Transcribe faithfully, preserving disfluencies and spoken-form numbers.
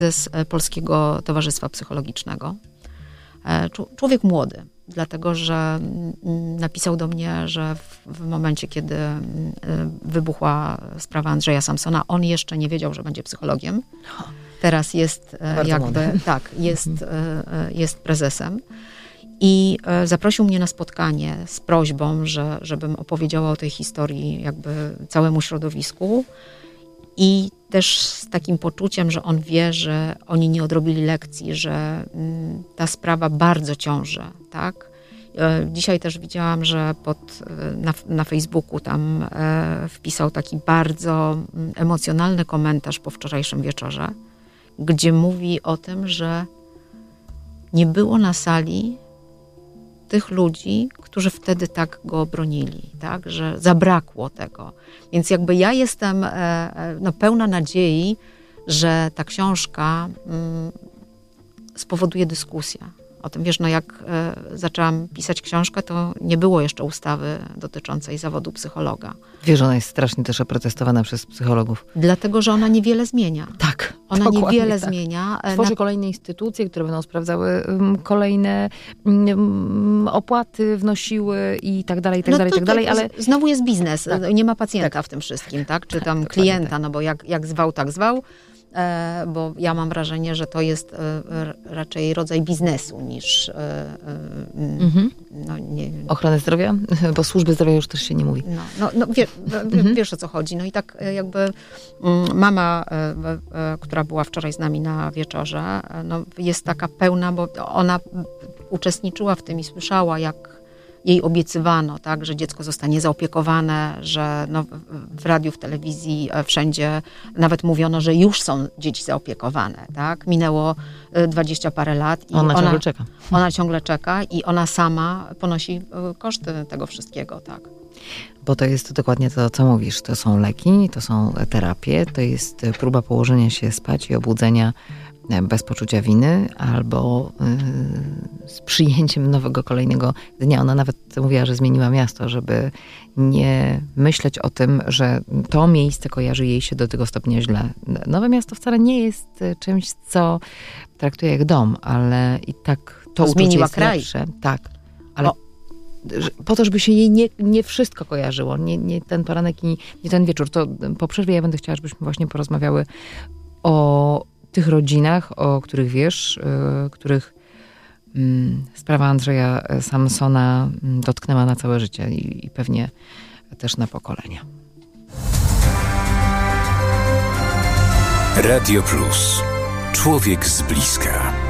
z Polskiego Towarzystwa Psychologicznego. Człowiek młody, dlatego że napisał do mnie, że w, w momencie, kiedy wybuchła sprawa Andrzeja Samsona, on jeszcze nie wiedział, że będzie psychologiem. Teraz jest Bardzo jakby, młody. tak, jest, jest prezesem. I zaprosił mnie na spotkanie z prośbą, że, żebym opowiedziała o tej historii jakby całemu środowisku. I też z takim poczuciem, że on wie, że oni nie odrobili lekcji, że mm, ta sprawa bardzo ciąży, tak? E, dzisiaj też widziałam, że pod, na, na Facebooku tam e, wpisał taki bardzo mm, emocjonalny komentarz po wczorajszym wieczorze, gdzie mówi o tym, że nie było na sali tych ludzi, którzy wtedy tak go obronili, tak, że zabrakło tego. Więc jakby ja jestem no, pełna nadziei, że ta książka mm, spowoduje dyskusję o tym. Wiesz, no jak e, zaczęłam pisać książkę, to nie było jeszcze ustawy dotyczącej zawodu psychologa. Wiesz, że ona jest strasznie też oprotestowana przez psychologów. Dlatego, że ona niewiele zmienia. Tak. Ona niewiele tak. zmienia. Tworzy Na... kolejne instytucje, które będą sprawdzały um, kolejne um, opłaty, wnosiły i tak dalej, i tak no dalej, i tak dalej, ale... Znowu jest biznes. Tak. Nie ma pacjenta tak. w tym wszystkim, tak? Czy tak, tam klienta, tak. No bo jak, jak zwał, tak zwał. E, bo ja mam wrażenie, że to jest e, raczej rodzaj biznesu niż e, e, mhm. no, nie, ochrony zdrowia? Bo służby zdrowia już też się nie mówi. No, no, no wie, mhm. wiesz, o co chodzi. No i tak jakby mama, e, e, która była wczoraj z nami na wieczorze, no, jest taka pełna, bo ona uczestniczyła w tym i słyszała, jak jej obiecywano, tak, że dziecko zostanie zaopiekowane, że no, w radiu, w telewizji, wszędzie nawet mówiono, że już są dzieci zaopiekowane. Tak? Minęło dwadzieścia parę lat. I ona, ona ciągle czeka. Ona ciągle czeka i ona sama ponosi koszty tego wszystkiego. Tak. Bo to jest dokładnie to, co mówisz. To są leki, to są terapie, to jest próba położenia się spać i obudzenia bez poczucia winy, albo yy, z przyjęciem nowego, kolejnego dnia. Ona nawet mówiła, że zmieniła miasto, żeby nie myśleć o tym, że to miejsce kojarzy jej się do tego stopnia źle. Nowe miasto wcale nie jest czymś, co traktuje jak dom, ale i tak to, to zmieniła jest kraj. Lepsze. Tak, ale o. po to, żeby się jej nie, nie wszystko kojarzyło, nie, nie ten poranek i nie ten wieczór. To po przerwie ja będę chciała, żebyśmy właśnie porozmawiały o tych rodzinach, o których wiesz, y, których y, sprawa Andrzeja Samsona dotknęła na całe życie i, i pewnie też na pokolenia. Radio Plus. Człowiek z bliska.